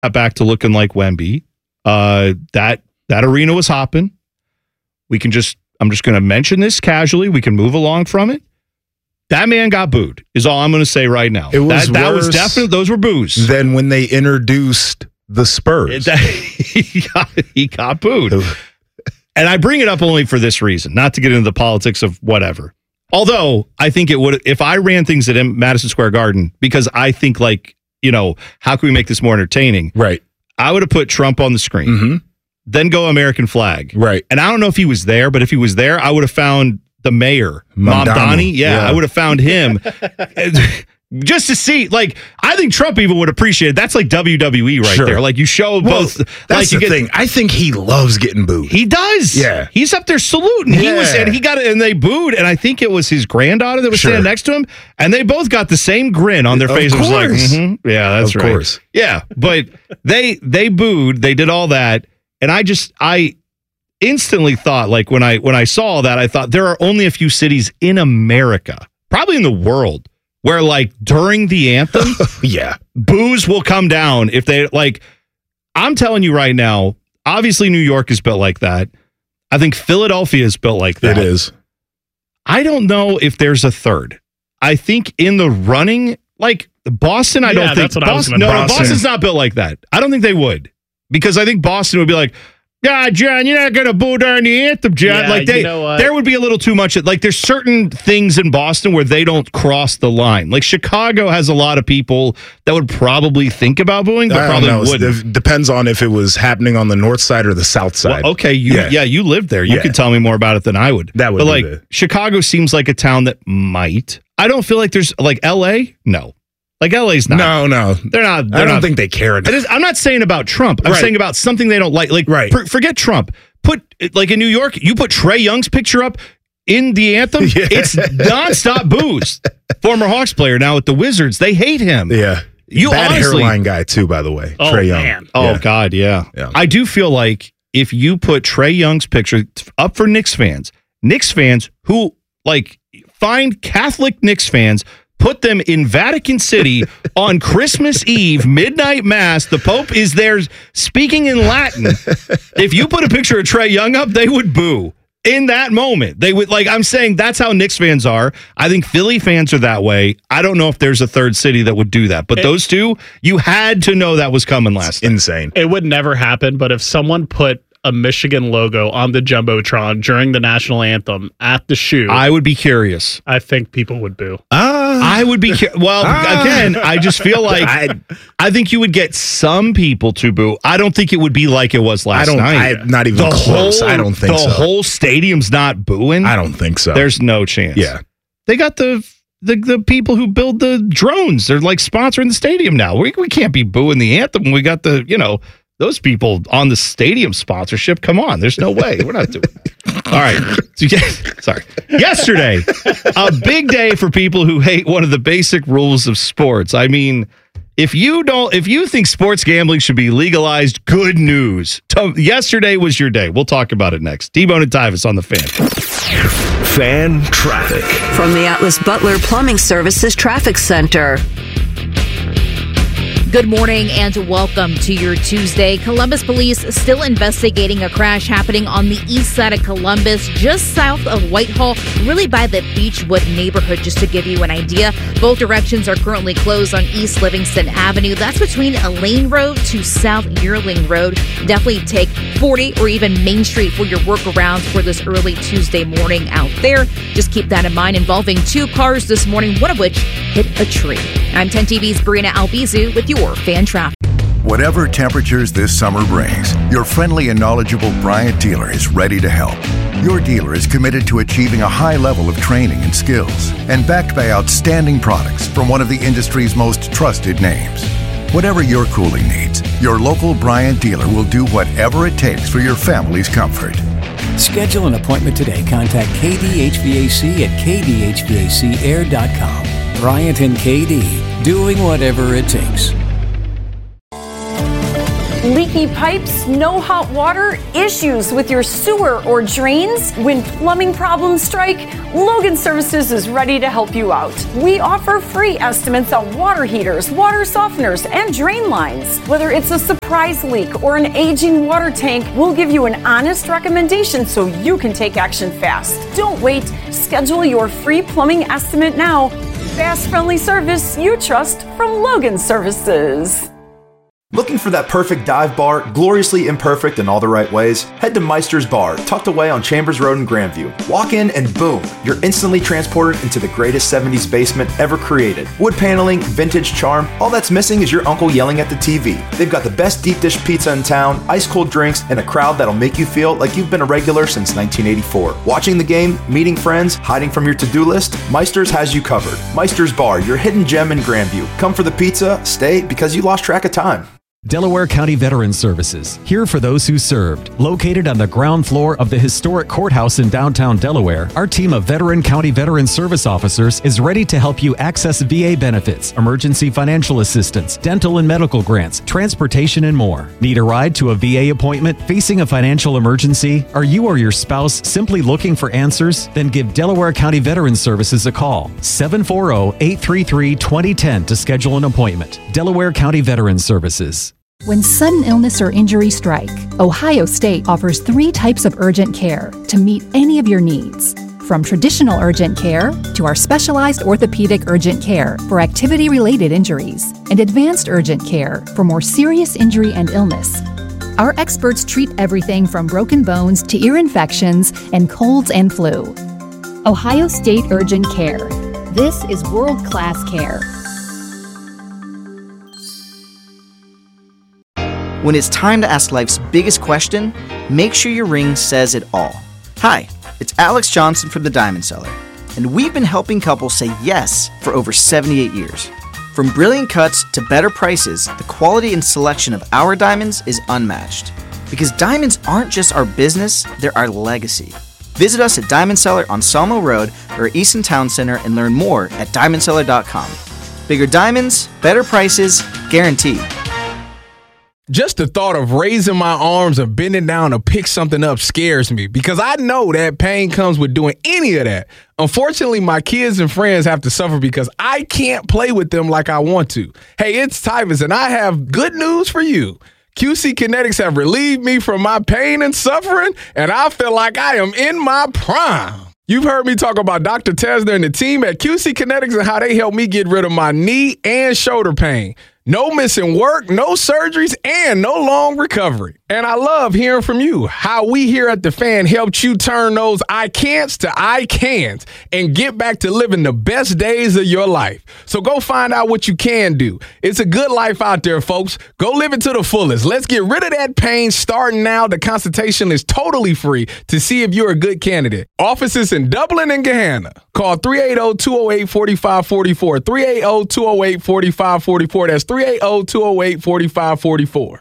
got back to looking like Wemby. That arena was hopping. I'm just going to mention this casually. We can move along from it. That man got booed, is all I'm going to say right now. It was that was definitely, those were boos. Then when they introduced the Spurs. He got booed. And I bring it up only for this reason, not to get into the politics of whatever. Although I think it would, if I ran things at Madison Square Garden, because I think like, how can we make this more entertaining? Right. I would have put Trump on the screen. Mm-hmm. Then go American flag. Right. And I don't know if he was there, but if he was there, I would have found the mayor, Mamdani. Yeah, I would have found him just to see. Like, I think Trump even would appreciate it. That's like WWE right there. Like, you show both. That's like, the thing. I think he loves getting booed. He does. Yeah. He's up there saluting. Yeah. He got it, and they booed. And I think it was his granddaughter that was standing next to him, and they both got the same grin on their face. It was like, yeah, that's right. Of course. Yeah, but they booed. They did all that, and I instantly thought, like, when I saw all that, I thought there are only a few cities in America, probably in the world, where, like, during the anthem, boos will come down if they, like, I'm telling you right now, obviously New York is built like that. I think Philadelphia is built like that. It is. I don't know if there's a third. I think in the running, like Boston, I don't think Boston's not built like that. I don't think they would, because I think Boston would be like, yeah, John, you're not going to boo during the anthem, John. Like, there would be a little too much. Like, there's certain things in Boston where they don't cross the line. Like, Chicago has a lot of people that would probably think about booing, but probably wouldn't. It depends on if it was happening on the north side or the south side. Well, okay, you lived there. You could tell me more about it than I would. That would, but like, Chicago seems like a town that might. I don't feel like there's, like, L.A. No. Like, LA's not. No. They're not. I don't think they care. I'm not saying about Trump. I'm saying about something they don't like. Like, forget Trump. Put, like, in New York, you put Trae Young's picture up in the anthem. Yeah. It's nonstop boos. Former Hawks player now with the Wizards. They hate him. Yeah. Bad hairline guy, too, by the way. Trae Young. Man. Oh, God, yeah. I do feel like if you put Trae Young's picture up for Knicks fans who, like, find Catholic Knicks fans, put them in Vatican City on Christmas Eve, midnight mass. The Pope is there speaking in Latin. If you put a picture of Trae Young up, they would boo in that moment. They would, like, I'm saying that's how Knicks fans are. I think Philly fans are that way. I don't know if there's a third city that would do that, but those two, you had to know that was coming last night. Insane. It would never happen, but if someone put a Michigan logo on the Jumbotron during the national anthem at the shoe, I would be curious. I think people would boo. I would be again, I just feel like I think you would get some people to boo. I don't think it would be like it was last night. Not even close. I don't think so. The whole stadium's not booing. I don't think so. There's no chance. Yeah. They got the people who build the drones. They're like sponsoring the stadium now. We can't be booing the anthem. We got those people on the stadium sponsorship. Come on, there's no way. We're not doing that. All right. Sorry. Yesterday, a big day for people who hate one of the basic rules of sports. I mean, if you think sports gambling should be legalized, good news. Yesterday was your day. We'll talk about it next. T-Bone and Tyvis on the Fan. Fan traffic from the Atlas Butler Plumbing Services Traffic Center. Good morning and welcome to your Tuesday. Columbus police still investigating a crash happening on the east side of Columbus, just south of Whitehall, really by the Beechwood neighborhood, just to give you an idea. Both directions are currently closed on East Livingston Avenue. That's between Elaine Road to South Yearling Road. Definitely take 40 or even Main Street for your workarounds for this early Tuesday morning out there. Just keep that in mind. Involving two cars this morning, one of which hit a tree. I'm 10 TV's Brina Albizu with your Fan Traffic. Whatever temperatures this summer brings, your friendly and knowledgeable Bryant dealer is ready to help. Your dealer is committed to achieving a high level of training and skills, and backed by outstanding products from one of the industry's most trusted names. Whatever your cooling needs, your local Bryant dealer will do whatever it takes for your family's comfort. Schedule an appointment today. Contact KD HVAC at kdhvacair.com. Bryant and KD, doing whatever it takes. Leaky pipes, no hot water, issues with your sewer or drains? When plumbing problems strike, Logan Services is ready to help you out. We offer free estimates on water heaters, water softeners, and drain lines. Whether it's a surprise leak or an aging water tank, we'll give you an honest recommendation so you can take action fast. Don't wait. Schedule your free plumbing estimate now. Fast, friendly service you trust from Logan Services. Looking for that perfect dive bar, gloriously imperfect in all the right ways? Head to Meister's Bar, tucked away on Chambers Road in Grandview. Walk in and boom, you're instantly transported into the greatest 70s basement ever created. Wood paneling, vintage charm, all that's missing is your uncle yelling at the TV. They've got the best deep dish pizza in town, ice cold drinks, and a crowd that'll make you feel like you've been a regular since 1984. Watching the game, meeting friends, hiding from your to-do list, Meister's has you covered. Meister's Bar, your hidden gem in Grandview. Come for the pizza, stay because you lost track of time. Delaware County Veterans Services, here for those who served. Located on the ground floor of the historic courthouse in downtown Delaware, our team of veteran county veteran service officers is ready to help you access VA benefits, emergency financial assistance, dental and medical grants, transportation, and more. Need a ride to a VA appointment? Facing a financial emergency? Are you or your spouse simply looking for answers? Then give Delaware County Veterans Services a call. 740-833-2010 to schedule an appointment. Delaware County Veterans Services. When sudden illness or injury strike, Ohio State offers 3 types of urgent care to meet any of your needs. From traditional urgent care to our specialized orthopedic urgent care for activity-related injuries and advanced urgent care for more serious injury and illness. Our experts treat everything from broken bones to ear infections and colds and flu. Ohio State Urgent Care. This is world-class care. When it's time to ask life's biggest question, make sure your ring says it all. Hi, it's Alex Johnson from The Diamond Seller, and we've been helping couples say yes for over 78 years. From brilliant cuts to better prices, the quality and selection of our diamonds is unmatched. Because diamonds aren't just our business, they're our legacy. Visit us at Diamond Seller on Sawmill Road or Easton Town Center and learn more at diamondseller.com. Bigger diamonds, better prices, guaranteed. Just the thought of raising my arms or bending down to pick something up scares me because I know that pain comes with doing any of that. Unfortunately, my kids and friends have to suffer because I can't play with them like I want to. Hey, it's Tyvus, and I have good news for you. QC Kinetics have relieved me from my pain and suffering, and I feel like I am in my prime. You've heard me talk about Dr. Tesner and the team at QC Kinetics and how they helped me get rid of my knee and shoulder pain. No missing work, no surgeries, and no long recovery. And I love hearing from you, how we here at The Fan helped you turn those I can'ts to I can'ts and get back to living the best days of your life. So go find out what you can do. It's a good life out there, folks. Go live it to the fullest. Let's get rid of that pain starting now. The consultation is totally free to see if you're a good candidate. Offices in Dublin and Gahanna. Call 380-208-4544. 380-208-4544. That's 380-208-4544.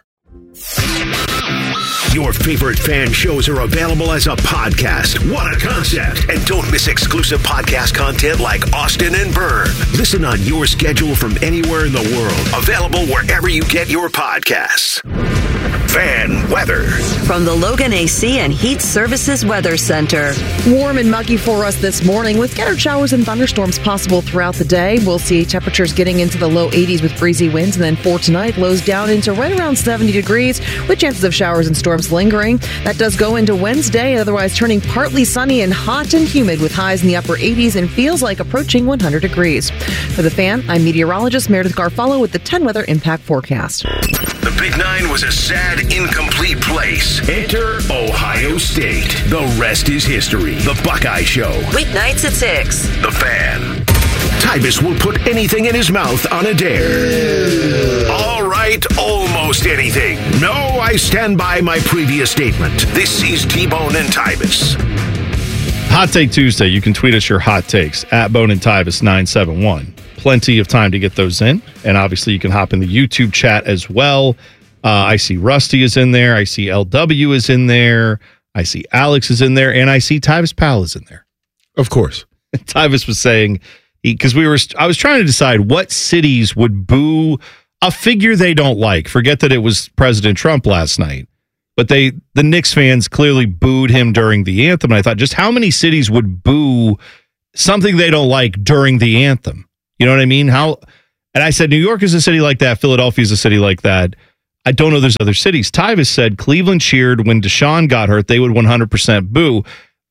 Your favorite fan shows are available as a podcast. What a concept. And don't miss exclusive podcast content like Austin and Byrne. Listen on your schedule from anywhere in the world. Available wherever you get your podcasts. Fan weather. From the Logan AC and Heat Services Weather Center. Warm and muggy for us this morning with scattered showers and thunderstorms possible throughout the day. We'll see temperatures getting into the low 80s with breezy winds. And then for tonight, lows down into right around 70 degrees with chances of showers and storms lingering. That does go into Wednesday, otherwise turning partly sunny and hot and humid with highs in the upper 80s and feels like approaching 100 degrees. For The Fan, I'm meteorologist Meredith Garfalo with the 10 Weather Impact Forecast. The Big Nine was a sad, incomplete place. Enter Ohio State. The rest is history. The Buckeye Show. Weeknights at 6. The Fan. Tyvus will put anything in his mouth on a dare. All right, almost anything. No, I stand by my previous statement. This is T-Bone and Tyvus. Hot Take Tuesday. You can tweet us your hot takes at Bone and Tyvus 971. Plenty of time to get those in. And obviously, you can hop in the YouTube chat as well. I see Rusty is in there. I see LW is in there. I see Alex is in there. And I see Tyvus Powell is in there. Of course. Tyvus was saying, because I was trying to decide what cities would boo a figure they don't like. Forget that it was President Trump last night. But the Knicks fans clearly booed him during the anthem. And I thought, just how many cities would boo something they don't like during the anthem? You know what I mean? And I said, New York is a city like that. Philadelphia is a city like that. I don't know there's other cities. Tyvis said Cleveland cheered when Deshaun got hurt. They would 100% boo.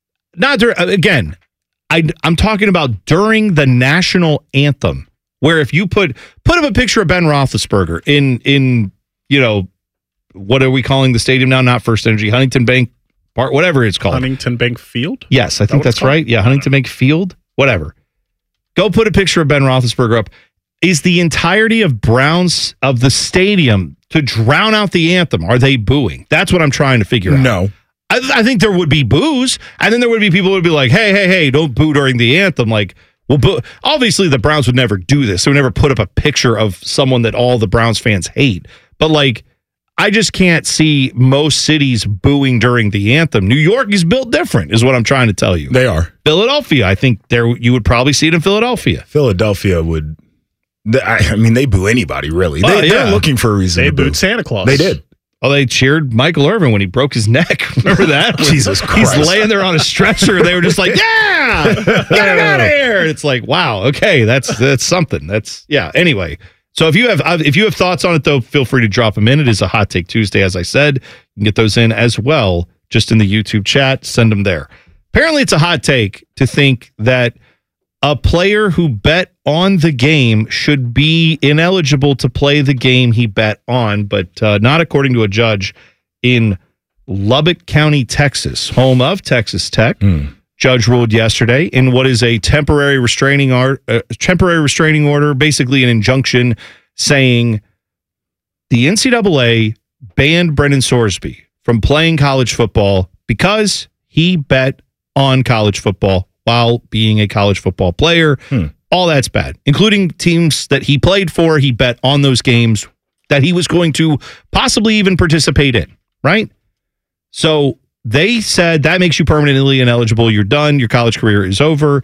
Again, I'm talking about during the national anthem, where if you put up a picture of Ben Roethlisberger in what are we calling the stadium now? Not First Energy, Huntington Bank Park, whatever it's called. Huntington Bank Field? Yes, I think that's right. Yeah, Huntington Bank Field, whatever. Go put a picture of Ben Roethlisberger up. Is the entirety of the stadium to drown out the anthem? Are they booing? That's what I'm trying to figure out. No. I think there would be boos, and then there would be people who would be like, hey, don't boo during the anthem. Like, well, obviously the Browns would never do this. They would never put up a picture of someone that all the Browns fans hate. But like, I just can't see most cities booing during the anthem. New York is built different, is what I'm trying to tell you. They are. Philadelphia, I think you would probably see it in Philadelphia. Philadelphia would. I mean, they boo anybody, really. They're looking for a reason to boo. They booed Santa Claus. They did. Oh, they cheered Michael Irvin when he broke his neck. Remember that? Jesus Christ. He's laying there on a stretcher. They were just like, yeah, get him out of here. And it's like, wow, okay, that's something. Anyway. So if you have thoughts on it, though, feel free to drop them in. It is a Hot Take Tuesday, as I said. You can get those in as well, just in the YouTube chat. Send them there. Apparently, it's a hot take to think that a player who bet on the game should be ineligible to play the game he bet on, but not according to a judge in Lubbock County, Texas, home of Texas Tech. Judge ruled yesterday in what is a temporary restraining order, basically an injunction saying the NCAA banned Brendan Sorsby from playing college football because he bet on college football while being a college football player. All that's bad, including teams that he played for. He bet on those games that he was going to possibly even participate in, right? So they said that makes you permanently ineligible. You're done. Your college career is over.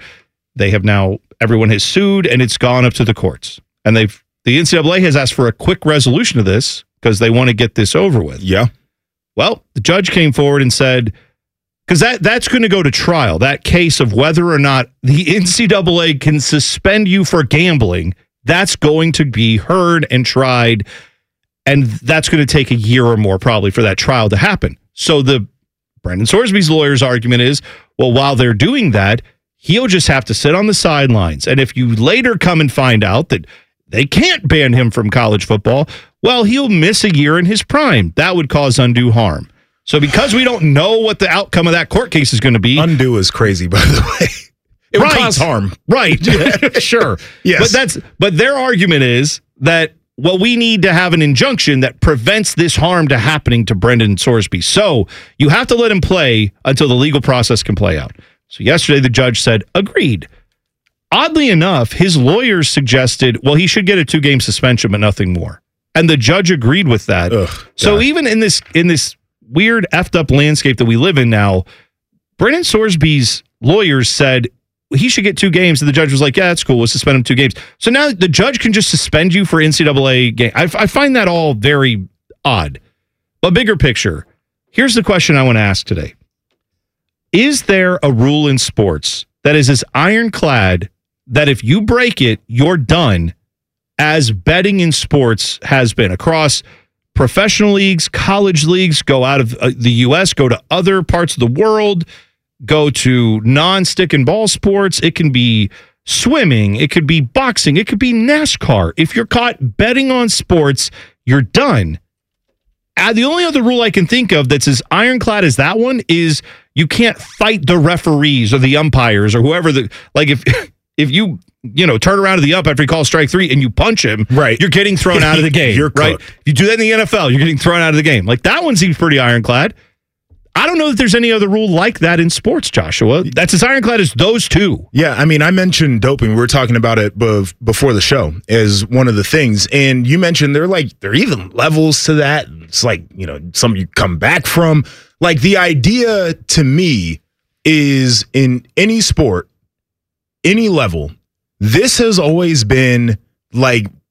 Everyone has sued, and it's gone up to the courts. And the NCAA has asked for a quick resolution of this because they want to get this over with. Yeah. Well, the judge came forward and said, because that's going to go to trial, that case of whether or not the NCAA can suspend you for gambling, that's going to be heard and tried, and that's going to take a year or more probably for that trial to happen. So Brendan Sorsby's lawyer's argument is, well, while they're doing that, he'll just have to sit on the sidelines. And if you later come and find out that they can't ban him from college football, well, he'll miss a year in his prime. That would cause undue harm. So because we don't know what the outcome of that court case is going to be. Undue is crazy, by the way. It would cause harm. Right. Sure. Yes. But their argument is that, well, we need to have an injunction that prevents this harm to happening to Brendan Sorsby. So you have to let him play until the legal process can play out. So yesterday the judge said, agreed. Oddly enough, his lawyers suggested, well, he should get a 2-game suspension, but nothing more. And the judge agreed with that. So even in this weird effed up landscape that we live in now, Brendan Sorsby's lawyers said he should get 2 games, and the judge was like, yeah, that's cool, we'll suspend him 2 games. So now the judge can just suspend you for NCAA game. I find that all very odd. But bigger picture, here's the question I want to ask today. Is there a rule in sports that is as ironclad that if you break it, you're done, as betting in sports has been across professional leagues, college leagues, go out of the U.S., go to other parts of the world, go to non-stick and ball sports. It can be swimming. It could be boxing. It could be NASCAR. If you're caught betting on sports, you're done. The only other rule I can think of that's as ironclad as that one is you can't fight the referees or the umpires or whoever. If you turn around to the ump after he calls strike 3 and you punch him, right, you're getting thrown out of the game. You're right. If you do that in the NFL, you're getting thrown out of the game. Like that one seems pretty ironclad. I don't know that there's any other rule like that in sports, Joshua. That's as ironclad as those two. Yeah, I mean, I mentioned doping. We were talking about it before the show as one of the things. And you mentioned there are even levels to that. It's like, something you come back from. Like the idea to me is in any sport, any level, this has always been like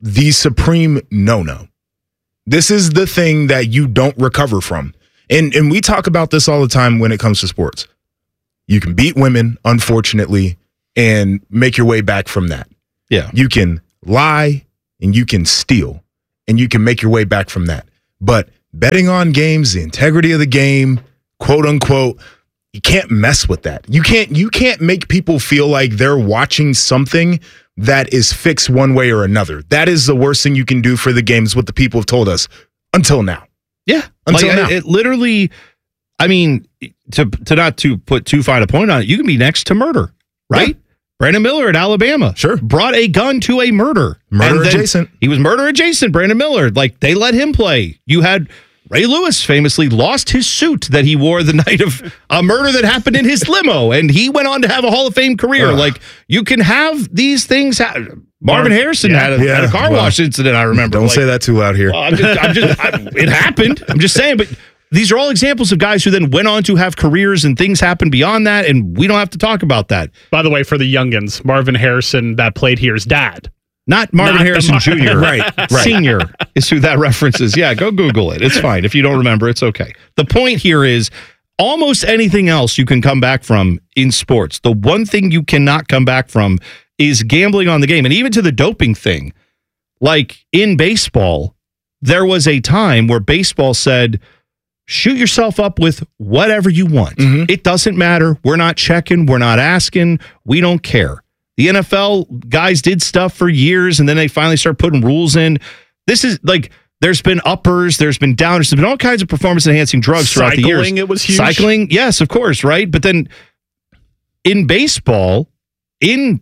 the supreme no-no. This is the thing that you don't recover from. And we talk about this all the time when it comes to sports. You can beat women, unfortunately, and make your way back from that. Yeah. You can lie and you can steal and you can make your way back from that. But betting on games, the integrity of the game, quote unquote, you can't mess with that. You can't make people feel like they're watching something that is fixed one way or another. That is the worst thing you can do for the game, is what the people have told us until now. Yeah. Until now. It literally, I mean, to not to put too fine a point on it, you can be next to murder, right? Yeah. Brandon Miller at Alabama brought a gun to a murder. Murder adjacent. He was murder adjacent, Brandon Miller. Like, they let him play. You had Ray Lewis famously lost his suit that he wore the night of a murder that happened in his limo, and he went on to have a Hall of Fame career. Like, you can have these things happen. Marvin Harrison had a car wash incident, I remember. Don't say that too loud here. Well, it happened. I'm just saying, but these are all examples of guys who then went on to have careers and things happen beyond that, and we don't have to talk about that. By the way, for the youngins, Marvin Harrison that played here's dad. Not Marvin Harrison Jr. Right. Senior is who that references. Yeah, go Google it. It's fine. If you don't remember, it's okay. The point here is almost anything else you can come back from in sports. The one thing you cannot come back from is gambling on the game. And even to the doping thing, like in baseball, there was a time where baseball said, shoot yourself up with whatever you want. Mm-hmm. It doesn't matter. We're not checking. We're not asking. We don't care. The NFL guys did stuff for years, and then they finally start putting rules in. This is like, there's been uppers, there's been downers, there's been all kinds of performance-enhancing drugs throughout the years. Cycling, it was huge. Cycling, yes, of course, right? But then in baseball, in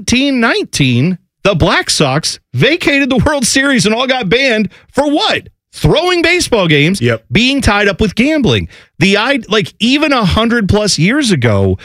1919, the Black Sox vacated the World Series and all got banned for what? Throwing baseball games, being tied up with gambling. Like, even 100+ years ago,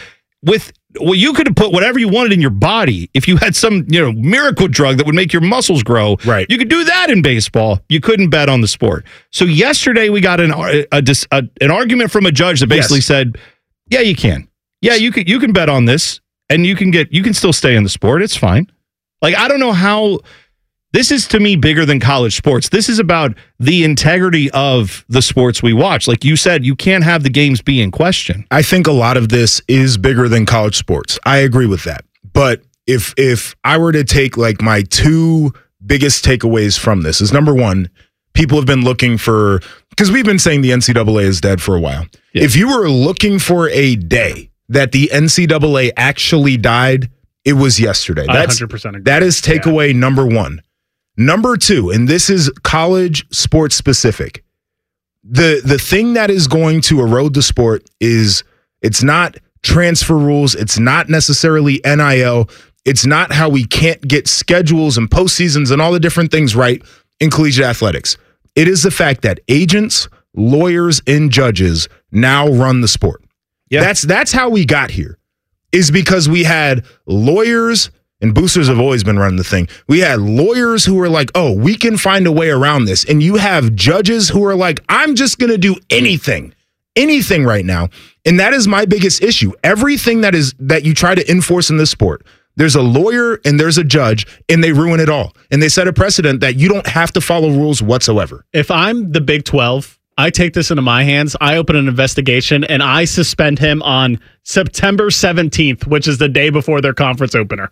you could have put whatever you wanted in your body. If you had some, miracle drug that would make your muscles grow, right? You could do that in baseball. You couldn't bet on the sport. So yesterday we got an argument from a judge that basically said, "Yeah, you can. Yeah, you can bet on this, and you can still stay in the sport. It's fine." Like, I don't know how. This is, to me, bigger than college sports. This is about the integrity of the sports we watch. Like you said, you can't have the games be in question. I think a lot of this is bigger than college sports. I agree with that. But if I were to take like my two biggest takeaways from this is, number one, people have been looking for, because we've been saying the NCAA is dead for a while. Yeah. If you were looking for a day that the NCAA actually died, it was yesterday. That's 100% agree. That is takeaway number one. Number two, and this is college sports specific, the thing that is going to erode the sport is, it's not transfer rules, it's not necessarily NIL, it's not how we can't get schedules and postseasons and all the different things right in collegiate athletics. It is the fact that agents, lawyers, and judges now run the sport. Yeah. That's how we got here, is because we had lawyers. And boosters have always been running the thing. We had lawyers who were like, oh, we can find a way around this. And you have judges who are like, I'm just going to do anything right now. And that is my biggest issue. Everything that you try to enforce in this sport, there's a lawyer and there's a judge, and they ruin it all. And they set a precedent that you don't have to follow rules whatsoever. If I'm the Big 12, I take this into my hands. I open an investigation and I suspend him on September 17th, which is the day before their conference opener.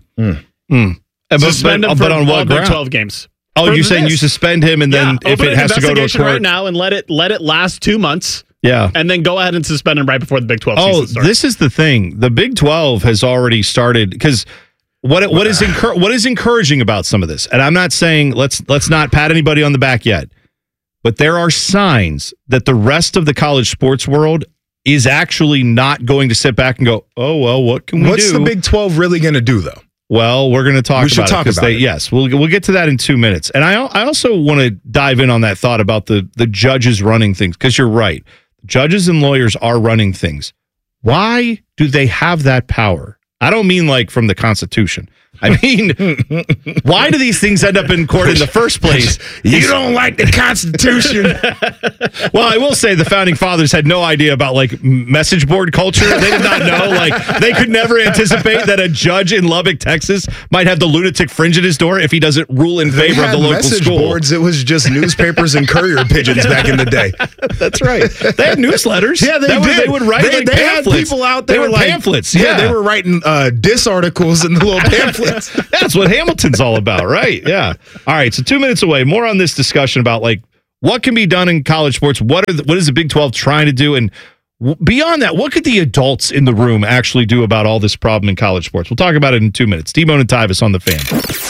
Suspend him for on what Big 12 games. Oh, you're saying you suspend him, and then if it has to go to a court right now, and let it last 2 months. Yeah, and then go ahead and suspend him right before the Big 12 season starts. This is the thing. The Big 12 has already started, because what is encouraging about some of this, and I'm not saying let's not pat anybody on the back yet, but there are signs that the rest of the college sports world is actually not going to sit back and go, oh, well, what can we do? What's the Big 12 really going to do, though? Well, we're going to talk about it. Yes, we'll get to that in 2 minutes. And I also want to dive in on that thought about the judges running things, because you're right. Judges and lawyers are running things. Why do they have that power? I don't mean like from the Constitution. I mean, why do these things end up in court in the first place? You don't like the Constitution. Well, I will say the founding fathers had no idea about like message board culture. They did not know. Like they could never anticipate that a judge in Lubbock, Texas, might have the lunatic fringe at his door if he doesn't rule in favor of the local message school. Boards. It was just newspapers and courier pigeons back in the day. That's right. They had newsletters. Yeah, they did. They would write they pamphlets. Had people out there they were like pamphlets. Yeah, they were writing diss articles in the little pamphlets. That's what Hamilton's all about, right? Yeah. All right. So 2 minutes away. More on this discussion about like what can be done in college sports. What is the Big 12 trying to do? And beyond that, what could the adults in the room actually do about all this problem in college sports? We'll talk about it in 2 minutes. T-Bone and Tyvis on the Fan.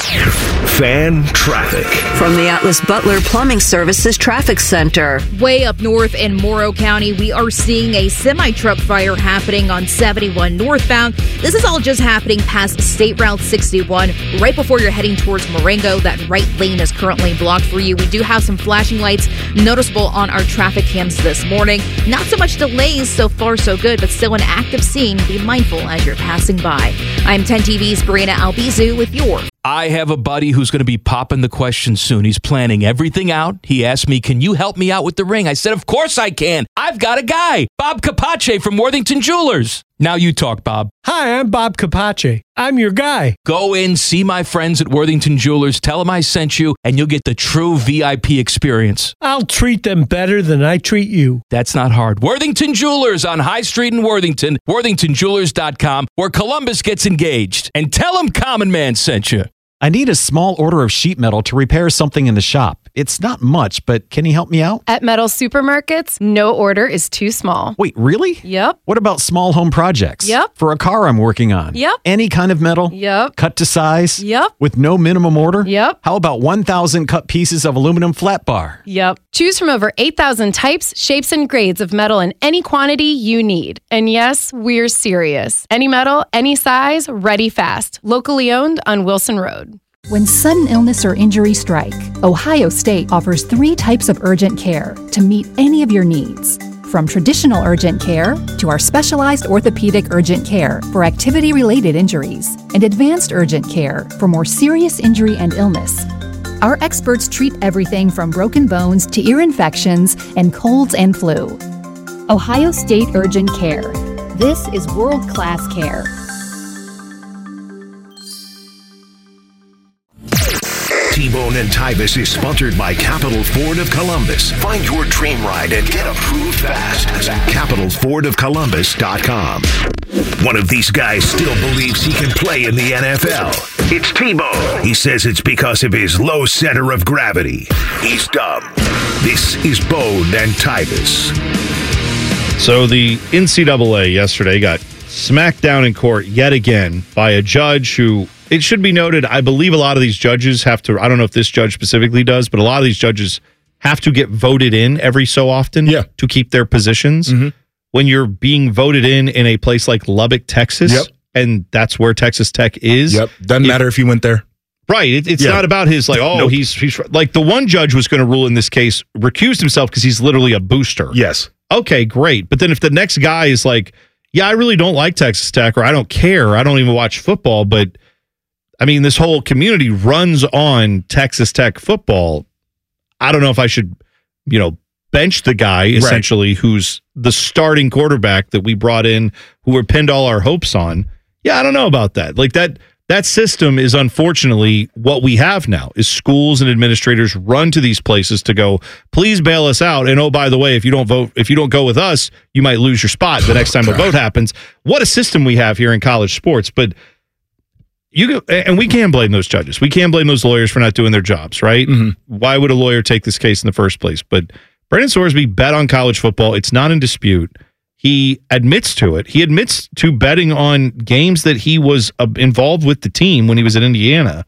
Fan traffic. From the Atlas Butler Plumbing Services Traffic Center. Way up north in Morrow County, we are seeing a semi-truck fire happening on 71 northbound. This is all just happening past State Route 61, right before you're heading towards Marengo. That right lane is currently blocked for you. We do have some flashing lights noticeable on our traffic cams this morning. Not so much delays, so far so good, but still an active scene. Be mindful as you're passing by. I'm 10 TV's Brianna Albizu with your I have a buddy who's going to be popping the question soon. He's planning everything out. He asked me, can you help me out with the ring? I said, of course I can. I've got a guy, Bob Capace from Worthington Jewelers. Now you talk, Bob. Hi, I'm Bob Capace. I'm your guy. Go in, see my friends at Worthington Jewelers, tell them I sent you, and you'll get the true VIP experience. I'll treat them better than I treat you. That's not hard. Worthington Jewelers on High Street in Worthington, worthingtonjewelers.com, where Columbus gets engaged. And tell them Common Man sent you. I need a small order of sheet metal to repair something in the shop. It's not much, but can you help me out? At Metal Supermarkets, no order is too small. Wait, really? Yep. What about small home projects? Yep. For a car I'm working on? Yep. Any kind of metal? Yep. Cut to size? Yep. With no minimum order? Yep. How about 1,000 cut pieces of aluminum flat bar? Yep. Choose from over 8,000 types, shapes, and grades of metal in any quantity you need. And yes, we're serious. Any metal, any size, ready fast. Locally owned on Wilson Road. When sudden illness or injury strike, Ohio State offers 3 types of urgent care to meet any of your needs. From traditional urgent care to our specialized orthopedic urgent care for activity-related injuries and advanced urgent care for more serious injury and illness. Our experts treat everything from broken bones to ear infections and colds and flu. Ohio State Urgent Care. This is world-class care. T-Bone and Tyvis is sponsored by Capital Ford of Columbus. Find your dream ride and get approved fast at CapitalFordOfColumbus.com. One of these guys still believes he can play in the NFL. It's T-Bone. He says it's because of his low center of gravity. He's dumb. This is Bone and Tyvis. So the NCAA yesterday got smacked down in court yet again by a judge who, it should be noted, I believe a lot of these judges have to, I don't know if this judge specifically does, but a lot of these judges have to get voted in every so often to keep their positions. Mm-hmm. When you're being voted in a place like Lubbock, Texas, and that's where Texas Tech is. Doesn't matter if you went there. Right. It's not about his, like, he's like the one judge was going to rule in this case, recused himself because he's literally a booster. Yes. Okay, great. But then if the next guy is like, yeah, I really don't like Texas Tech, or I don't care, I don't even watch football, but I mean, this whole community runs on Texas Tech football. I don't know if I should, bench the guy, essentially, who's the starting quarterback that we brought in, who we pinned all our hopes on. Yeah, I don't know about that. Like that system is unfortunately what we have now, is schools and administrators run to these places to go, please bail us out. And oh, by the way, if you don't go with us, you might lose your spot the next time a vote happens. What a system we have here in college sports. But and we can blame those judges. We can blame those lawyers for not doing their jobs, right? Mm-hmm. Why would a lawyer take this case in the first place? But Brendan Sorsby bet on college football. It's not in dispute. He admits to it. He admits to betting on games that he was involved with the team when he was at Indiana.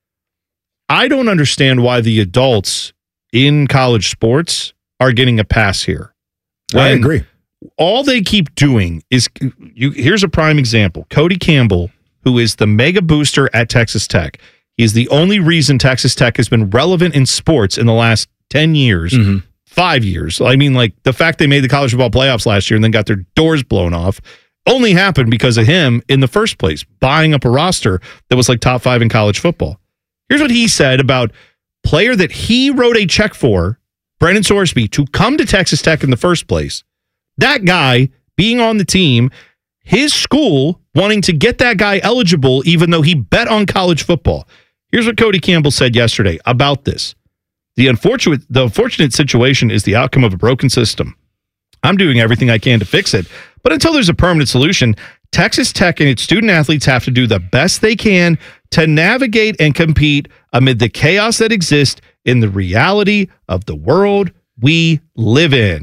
I don't understand why the adults in college sports are getting a pass here. I agree. All they keep doing is, here's a prime example. Cody Campbell, who is the mega booster at Texas Tech. He's the only reason Texas Tech has been relevant in sports in the last 10 years. Mm-hmm. 5 years. I mean, like the fact they made the college football playoffs last year and then got their doors blown off. only happened because of him in the first place, buying up a roster that was like top 5 in college football. Here's what he said about player that he wrote a check for, Brendan Sorsby, to come to Texas Tech in the first place. That guy being on the team, his school wanting to get that guy eligible even though he bet on college football. Here's what Cody Campbell said yesterday about this. The unfortunate situation is the outcome of a broken system. I'm doing everything I can to fix it. But until there's a permanent solution, Texas Tech and its student athletes have to do the best they can to navigate and compete amid the chaos that exists in the reality of the world we live in.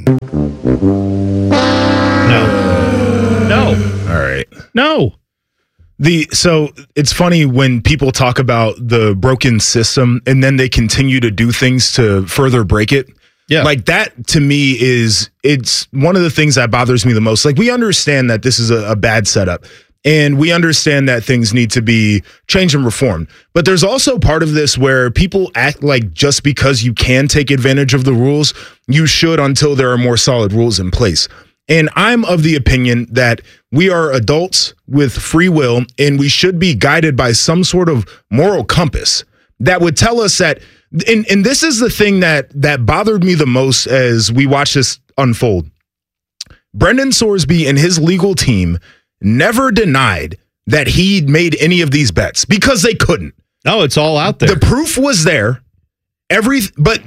No. All right. No. So it's funny when people talk about the broken system and then they continue to do things to further break it. Yeah. Like that to me it's one of the things that bothers me the most. Like we understand that this is a bad setup and we understand that things need to be changed and reformed. But there's also part of this where people act like just because you can take advantage of the rules, you should until there are more solid rules in place. And I'm of the opinion that we are adults with free will and we should be guided by some sort of moral compass that would tell us that. And this is the thing that bothered me the most as we watch this unfold. Brendan Sorsby and his legal team never denied that he made any of these bets because they couldn't. No, it's all out there. The proof was there. But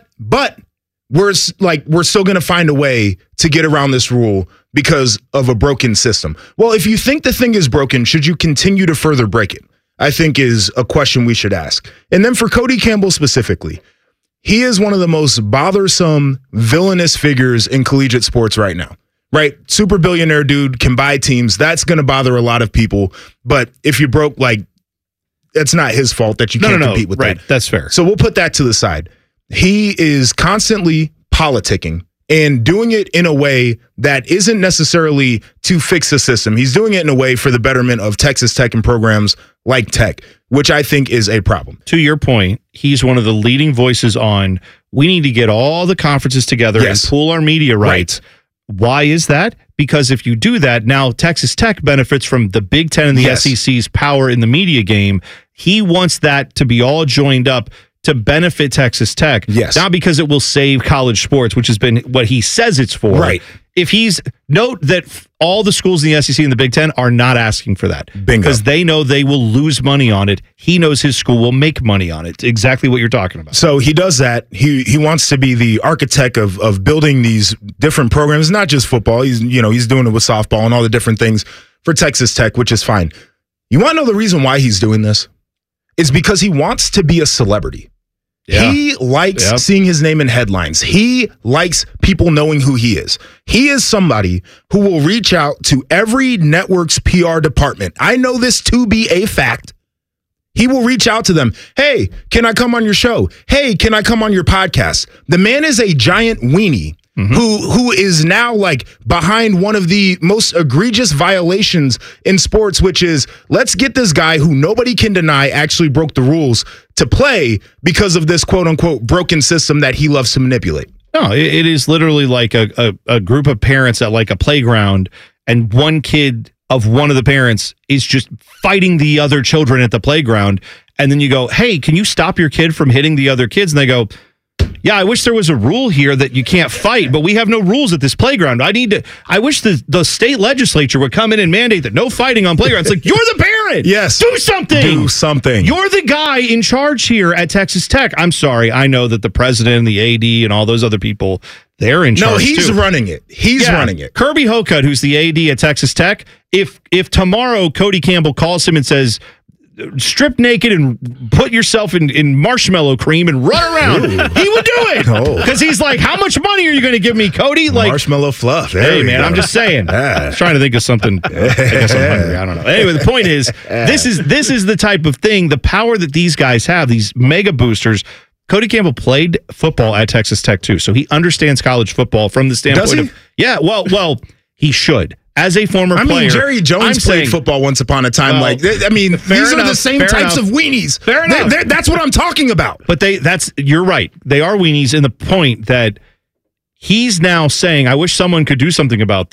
we're still going to find a way to get around this rule because of a broken system. Well, if you think the thing is broken, should you continue to further break it? I think is a question we should ask. And then for Cody Campbell specifically, he is one of the most bothersome, villainous figures in collegiate sports right now, right? Super billionaire dude, can buy teams. That's going to bother a lot of people. But if you broke, like, it's not his fault that you can't compete with right. that. That's fair. So we'll put that to the side. He is constantly politicking and doing it in a way that isn't necessarily to fix the system. He's doing it in a way for the betterment of Texas Tech and programs like Tech, which I think is a problem. To your point, he's one of the leading voices on we need to get all the conferences together and pool our media rights. Right. Why is that? Because if you do that, now Texas Tech benefits from the Big Ten and the SEC's power in the media game. He wants that to be all joined up to benefit Texas Tech. Yes. Not because it will save college sports, which has been what he says it's for. Right. If note that all the schools in the SEC and the Big Ten are not asking for that. Bingo. Because they know they will lose money on it. He knows his school will make money on it. Exactly what you're talking about. So he does that. He wants to be the architect of building these different programs, not just football. He's doing it with softball and all the different things for Texas Tech, which is fine. You want to know the reason why he's doing this? It's because he wants to be a celebrity. Yeah. He likes seeing his name in headlines. He likes people knowing who he is. He is somebody who will reach out to every network's PR department. I know this to be a fact. He will reach out to them. Hey, can I come on your show? Hey, can I come on your podcast? The man is a giant weenie. Mm-hmm. Who is now like behind one of the most egregious violations in sports, which is let's get this guy who nobody can deny actually broke the rules to play because of this quote unquote broken system that he loves to manipulate. No, it is literally like a group of parents at like a playground, and one kid of one of the parents is just fighting the other children at the playground. And then you go, hey, can you stop your kid from hitting the other kids? And they go, yeah, I wish there was a rule here that you can't fight, but we have no rules at this playground. I wish the state legislature would come in and mandate that no fighting on playgrounds. Like, you're the parent. Yes. Do something. Do something. You're the guy in charge here at Texas Tech. I'm sorry. I know that the president, the AD, and all those other people, they're in charge. No, he's running it. He's running it. Kirby Hocutt, who's the AD at Texas Tech, if tomorrow Cody Campbell calls him and says, strip naked and put yourself in marshmallow cream and run around, he would do it. Because he's like, how much money are you going to give me, Cody? Like marshmallow fluff. Hey, man, I'm just saying. I was trying to think of something. I guess I'm hungry. I don't know. Anyway, the point is, this is the type of thing, the power that these guys have, these mega boosters. Cody Campbell played football at Texas Tech too, so he understands college football from the standpoint of well, he should. As a former player. I mean, Jerry Jones played football once upon a time. These are the same types of weenies. Fair enough. That's what I'm talking about. But you're right. They are weenies in the point that he's now saying, I wish someone could do something about this.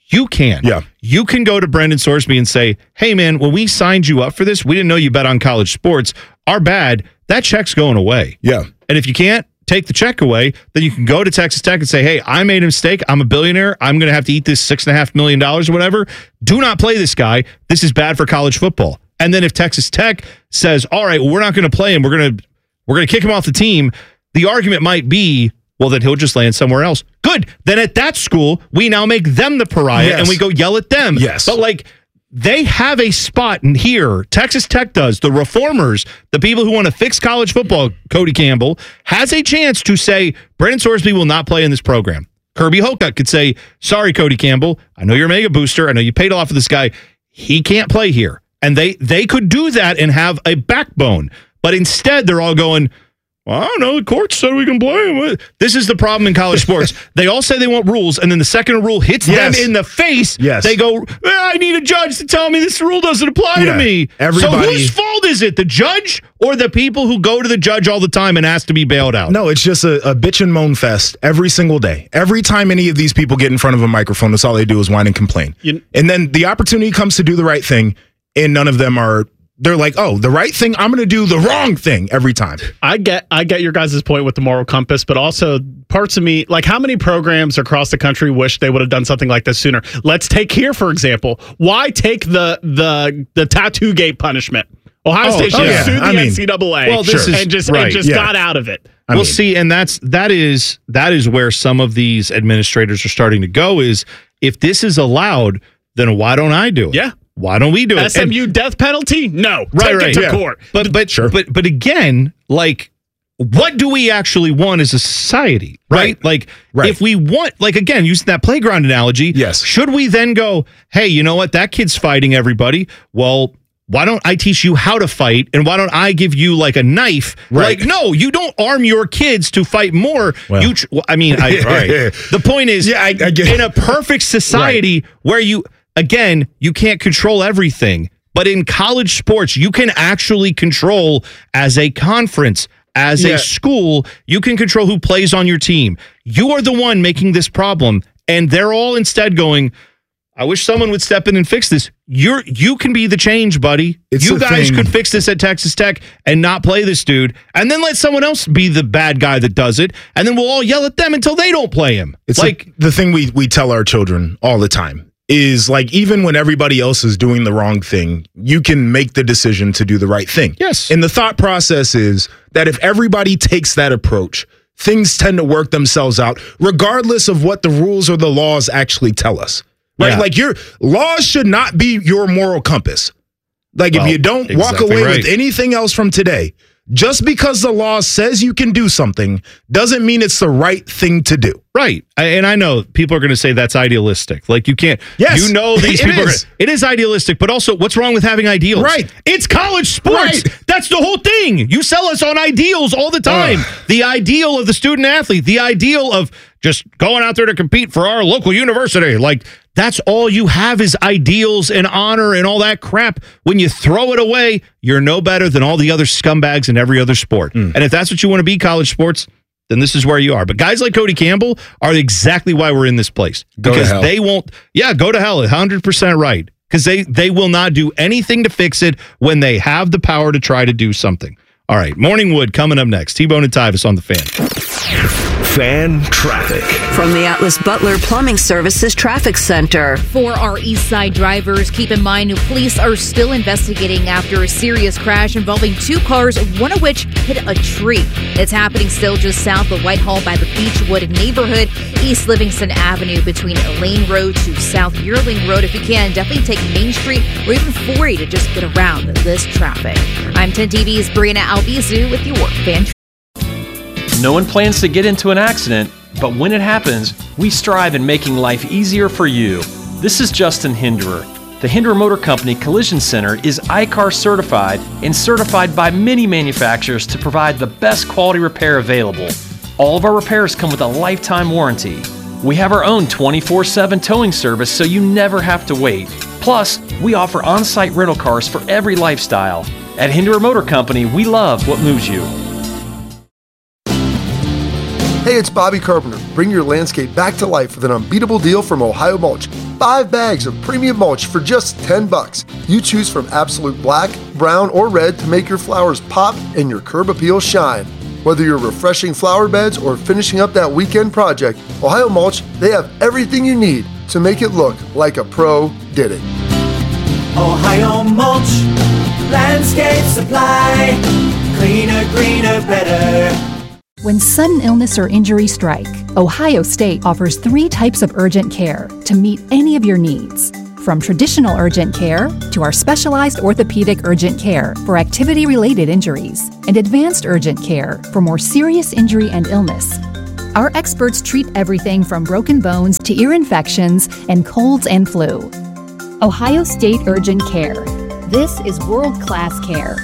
You can. Yeah. You can go to Brendan Sorsby and say, hey, man, when we signed you up for this, we didn't know you bet on college sports. Our bad. That check's going away. Yeah. And if you can't take the check away, then you can go to Texas Tech and say, hey, I made a mistake. I'm a billionaire. I'm going to have to eat this $6.5 million or whatever. Do not play this guy. This is bad for college football. And then if Texas Tech says, all right, well, we're not going to play him. We're going to kick him off the team. The argument might be, well, then he'll just land somewhere else. Good. Then at that school, we now make them the pariah and we go yell at them. Yes. But like, they have a spot in here. Texas Tech does. The reformers, the people who want to fix college football, Cody Campbell, has a chance to say, Brendan Sorsby will not play in this program. Kirby Hocutt could say, sorry, Cody Campbell. I know you're a mega booster. I know you paid a lot for this guy. He can't play here. And they could do that and have a backbone. But instead, they're all going, well, I don't know. The court said we can play him. This is the problem in college sports. They all say they want rules, and then the second rule hits them in the face. Yes. They go, I need a judge to tell me this rule doesn't apply to me. So whose fault is it? The judge or the people who go to the judge all the time and ask to be bailed out? No, it's just a bitch and moan fest every single day. Every time any of these people get in front of a microphone, that's all they do is whine and complain. And then the opportunity comes to do the right thing, and none of them are. They're like, oh, the right thing, I'm going to do the wrong thing every time. I get your guys' point with the moral compass, but also parts of me, like how many programs across the country wish they would have done something like this sooner? Let's take here, for example. Why take the tattoo gate punishment? Ohio State should have sued the NCAA and just got out of it. We'll see, and that is where some of these administrators are starting to go is, if this is allowed, then why don't I do it? Yeah. Why don't we do it? SMU death penalty? No. Take it to court. But again, like, what do we actually want as a society? Right? Like, if we want, like, again, using that playground analogy, should we then go, hey, you know what? That kid's fighting everybody. Well, why don't I teach you how to fight? And why don't I give you like a knife? Like, no, you don't arm your kids to fight more. Well, the point is, I get in a perfect society where again, you can't control everything, but in college sports, you can actually control as a conference, as a school, you can control who plays on your team. You are the one making this problem, and they're all instead going, I wish someone would step in and fix this. You can be the change, buddy. You guys could fix this at Texas Tech and not play this dude, and then let someone else be the bad guy that does it, and then we'll all yell at them until they don't play him. It's like the thing we tell our children all the time. Is like, even when everybody else is doing the wrong thing, you can make the decision to do the right thing. Yes. And the thought process is that if everybody takes that approach, things tend to work themselves out, regardless of what the rules or the laws actually tell us. Right? Yeah. Like, your laws should not be your moral compass. Like, if you don't walk away with anything else from today, just because the law says you can do something doesn't mean it's the right thing to do. Right. And I know people are going to say that's idealistic. Like, you can't, these people it is idealistic, but also, what's wrong with having ideals? Right. It's college sports. Right. That's the whole thing. You sell us on ideals all the time. The ideal of the student athlete, the ideal of just going out there to compete for our local university. Like, that's all you have is ideals and honor and all that crap. When you throw it away, you're no better than all the other scumbags in every other sport. And if that's what you want to be, college sports, then this is where you are. But guys like Cody Campbell are exactly why we're in this place. Because they won't, go to hell, 100% right. Because they will not do anything to fix it when they have the power to try to do something. All right, Morning Wood coming up next. T-Bone and Tyvis on the Fan. Fan traffic. From the Atlas Butler Plumbing Services Traffic Center. For our east side drivers, keep in mind police are still investigating after a serious crash involving two cars, one of which hit a tree. It's happening still just south of Whitehall by the Beechwood neighborhood, East Livingston Avenue between Lane Road to South Yearling Road. If you can, definitely take Main Street or even 40 to just get around this traffic. I'm 10 TV's Brianna Albizu with your Fan Traffic. No one plans to get into an accident, but when it happens, we strive in making life easier for you. This is Justin Hinderer. The Hinderer Motor Company Collision Center is ICAR certified and certified by many manufacturers to provide the best quality repair available. All of our repairs come with a lifetime warranty. We have our own 24/7 towing service so you never have to wait. Plus, we offer on-site rental cars for every lifestyle. At Hinderer Motor Company, we love what moves you. Hey, it's Bobby Carpenter. Bring your landscape back to life with an unbeatable deal from Ohio Mulch. 5 bags of premium mulch for just $10. You choose from absolute black, brown, or red to make your flowers pop and your curb appeal shine. Whether you're refreshing flower beds or finishing up that weekend project, Ohio Mulch, they have everything you need to make it look like a pro did it. Ohio Mulch, landscape supply, cleaner, greener, better. When sudden illness or injury strike, Ohio State offers 3 types of urgent care to meet any of your needs. From traditional urgent care to our specialized orthopedic urgent care for activity-related injuries and advanced urgent care for more serious injury and illness. Our experts treat everything from broken bones to ear infections and colds and flu. Ohio State Urgent Care. This is world-class care.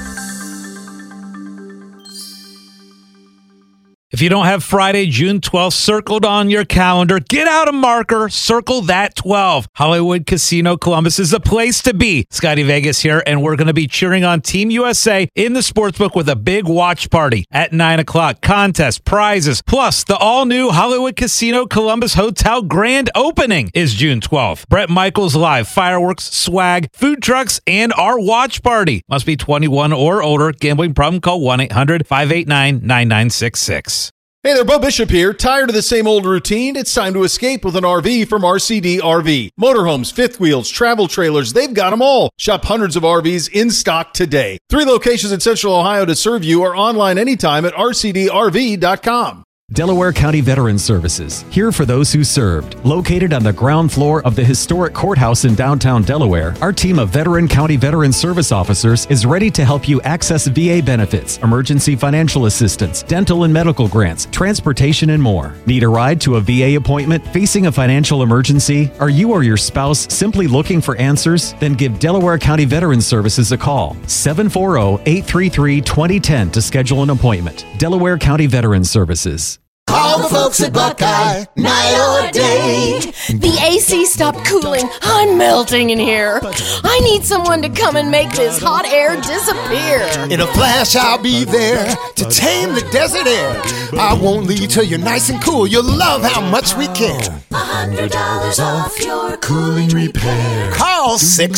If you don't have Friday, June 12th circled on your calendar, get out a marker, circle that 12. Hollywood Casino Columbus is the place to be. Scotty Vegas here, and we're going to be cheering on Team USA in the sportsbook with a big watch party at 9 o'clock. Contest, prizes, plus the all-new Hollywood Casino Columbus Hotel grand opening is June 12th. Bret Michaels Live, fireworks, swag, food trucks, and our watch party. Must be 21 or older. Gambling problem? Call 1-800-589-9966. Hey there, Bo Bishop here. Tired of the same old routine? It's time to escape with an RV from RCD RV. Motorhomes, fifth wheels, travel trailers, they've got them all. Shop hundreds of RVs in stock today. 3 locations in Central Ohio to serve you or online anytime at rcdrv.com. Delaware County Veterans Services, here for those who served. Located on the ground floor of the historic courthouse in downtown Delaware, our team of Veteran County Veterans Service officers is ready to help you access VA benefits, emergency financial assistance, dental and medical grants, transportation, and more. Need a ride to a VA appointment? Facing a financial emergency? Are you or your spouse simply looking for answers? Then give Delaware County Veterans Services a call. 740-833-2010 to schedule an appointment. Delaware County Veterans Services. Call the folks at Buckeye, night or day. The AC stopped cooling. I'm melting in here. I need someone to come and make this hot air disappear. In a flash, I'll be there to tame the desert air. I won't leave till you're nice and cool. You'll love how much we care. $100 off your cooling repair. Call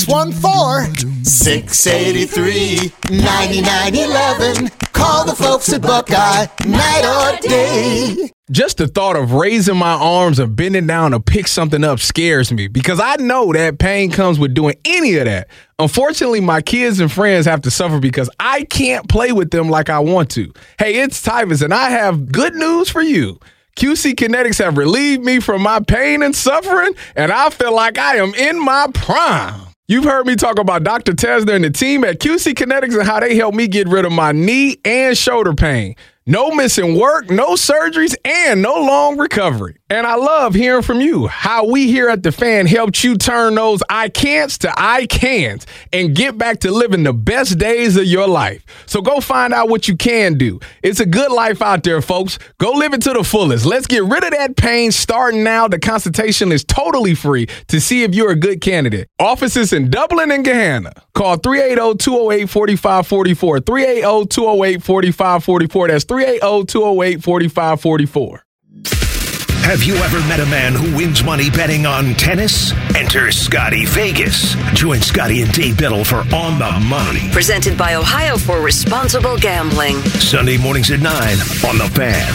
614-683-9911. Call the folks at Buckeye, night or day. Just the thought of raising my arms or bending down to pick something up scares me because I know that pain comes with doing any of that. Unfortunately, my kids and friends have to suffer because I can't play with them like I want to. Hey, it's Tyvus, and I have good news for you. QC Kinetics have relieved me from my pain and suffering, and I feel like I am in my prime. You've heard me talk about Dr. Tesner and the team at QC Kinetics and how they helped me get rid of my knee and shoulder pain. No missing work, no surgeries, and no long recovery. And I love hearing from you, how we here at The Fan helped you turn those I can'ts to I can'ts and get back to living the best days of your life. So go find out what you can do. It's a good life out there, folks. Go live it to the fullest. Let's get rid of that pain starting now. The consultation is totally free to see if you're a good candidate. Offices in Dublin and Gahanna. Call 380-208-4544. 380-208-4544. That's 380-208-4544. Have you ever met a man who wins money betting on tennis? Enter Scotty Vegas. Join Scotty and Dave Biddle for On the Money. Presented by Ohio for Responsible Gambling. Sunday mornings at 9 on The Fan.